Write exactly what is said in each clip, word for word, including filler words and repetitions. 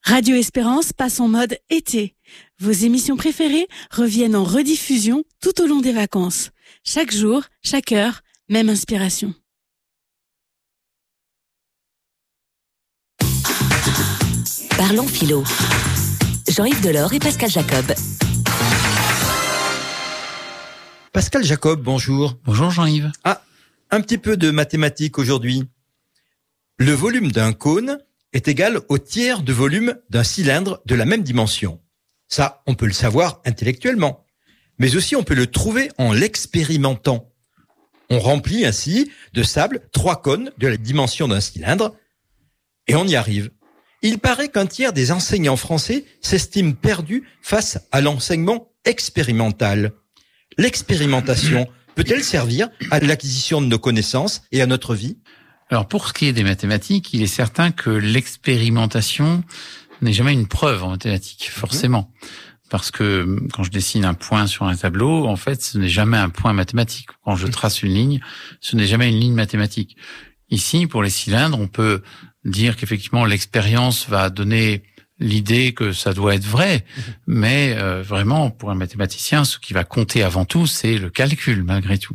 Radio Espérance passe en mode été. Vos émissions préférées reviennent en rediffusion tout au long des vacances. Chaque jour, chaque heure, même inspiration. Parlons philo. Jean-Yves Delors et Pascal Jacob. Pascal Jacob, bonjour. Bonjour Jean-Yves. Ah, un petit peu de mathématiques aujourd'hui. Le volume d'un cône est égal au tiers de volume d'un cylindre de la même dimension. Ça, on peut le savoir intellectuellement. Mais aussi, on peut le trouver en l'expérimentant. On remplit ainsi de sable trois cônes de la dimension d'un cylindre et on y arrive. Il paraît qu'un tiers des enseignants français s'estiment perdus face à l'enseignement expérimental. L'expérimentation peut-elle servir à l'acquisition de nos connaissances et à notre vie ? Alors pour ce qui est des mathématiques, il est certain que l'expérimentation n'est jamais une preuve en mathématiques, forcément. Parce que quand je dessine un point sur un tableau, en fait, ce n'est jamais un point mathématique. Quand je trace une ligne, ce n'est jamais une ligne mathématique. Ici, pour les cylindres, on peut dire qu'effectivement l'expérience va donner l'idée que ça doit être vrai, mais euh, vraiment, pour un mathématicien, ce qui va compter avant tout, c'est le calcul, malgré tout.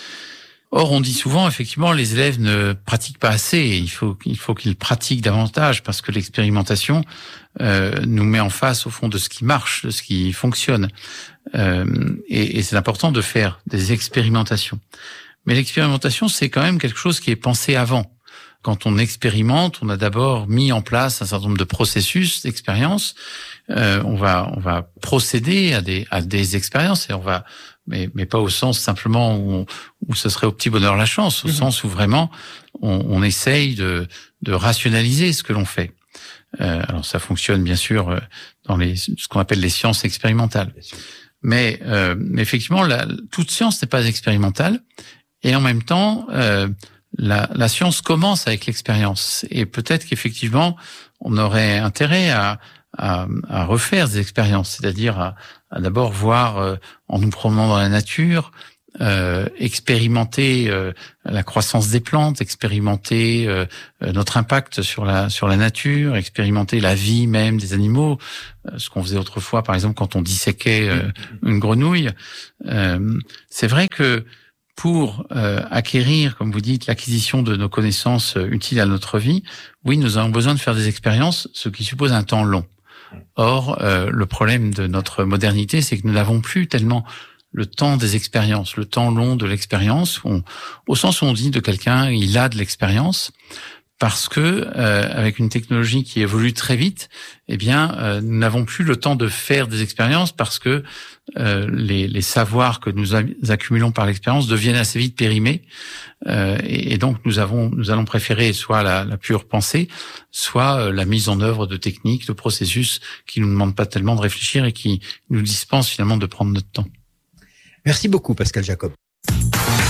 Or, on dit souvent, effectivement, les élèves ne pratiquent pas assez. Il faut, il faut qu'ils pratiquent davantage parce que l'expérimentation euh, nous met en face, au fond, de ce qui marche, de ce qui fonctionne. Euh, et, et c'est important de faire des expérimentations. Mais l'expérimentation, c'est quand même quelque chose qui est pensé avant. Quand on expérimente, on a d'abord mis en place un certain nombre de processus d'expérience. Euh, on va, on va procéder à des, à des expériences et on va, mais, mais pas au sens simplement où, on, où ce serait au petit bonheur la chance, au mmh. sens où vraiment on, on essaye de, de rationaliser ce que l'on fait. Euh, alors ça fonctionne bien sûr dans les, ce qu'on appelle les sciences expérimentales. Mais euh, effectivement, la, toute science n'est pas expérimentale et en même temps. Euh, La, la science commence avec l'expérience et peut-être qu'effectivement on aurait intérêt à, à, à refaire des expériences, c'est-à-dire à, à d'abord voir euh, en nous promenant dans la nature, euh, expérimenter euh, la croissance des plantes, expérimenter euh, notre impact sur la sur la nature, expérimenter la vie même des animaux, euh, ce qu'on faisait autrefois par exemple quand on disséquait euh, une grenouille. Euh, c'est vrai que pour euh, acquérir, comme vous dites, l'acquisition de nos connaissances euh, utiles à notre vie, oui, nous avons besoin de faire des expériences, ce qui suppose un temps long. Or, euh, le problème de notre modernité, c'est que nous n'avons plus tellement le temps des expériences, le temps long de l'expérience, on, au sens où on dit de quelqu'un, il a de l'expérience, parce que euh, avec une technologie qui évolue très vite, eh bien, euh, nous n'avons plus le temps de faire des expériences parce que euh, les, les savoirs que nous accumulons par l'expérience deviennent assez vite périmés, euh, et, et donc nous avons, nous allons préférer soit la, la pure pensée, soit euh, la mise en œuvre de techniques, de processus qui nous demandent pas tellement de réfléchir et qui nous dispensent finalement de prendre notre temps. Merci beaucoup, Pascal Jacob.